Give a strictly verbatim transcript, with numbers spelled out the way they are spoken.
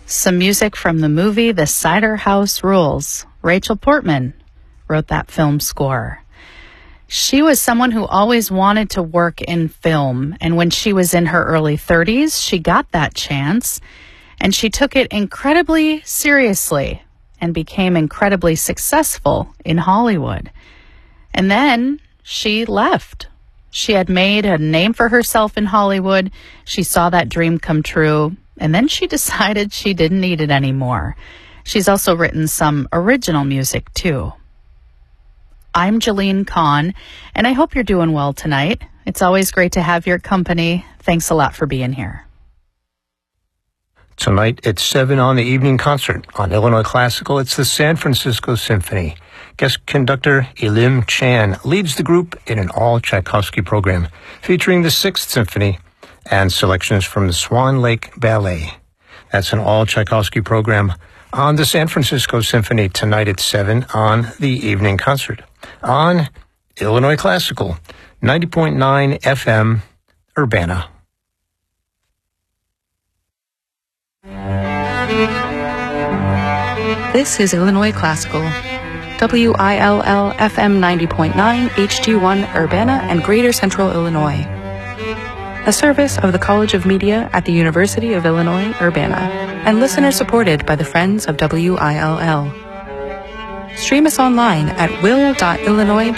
Some music from the movie The Cider House Rules. Rachel Portman wrote that film score. She was someone who always wanted to work in film, and when she was in her early thirties, she got that chance, and she took it incredibly seriously and became incredibly successful in Hollywood. And then she left. She had made a name for herself in Hollywood. She saw that dream come true, and then she decided she didn't need it anymore. She's also written some original music, too. I'm Jalene Kahn, and I hope you're doing well tonight. It's always great to have your company. Thanks a lot for being here. Tonight at seven on the evening concert on Illinois Classical, it's the San Francisco Symphony. Guest conductor Elim Chan leads the group in an all-Tchaikovsky program featuring the Sixth Symphony and selections from the Swan Lake Ballet. That's an all-Tchaikovsky program on the San Francisco Symphony tonight at seven on the evening concert on Illinois Classical, ninety point nine F M, Urbana. This is Illinois Classical, W I L L F M ninety point nine H D one Urbana and Greater Central Illinois. A service of the College of Media at the University of Illinois, Urbana, and listener supported by the Friends of W I L L. Stream us online at will dot illinois